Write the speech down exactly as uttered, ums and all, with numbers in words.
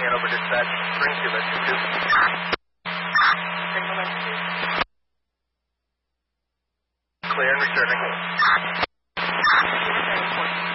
Hanover Dispatch, Springfield at two two. Springfield at two. Clear and returning. Returning fourteen.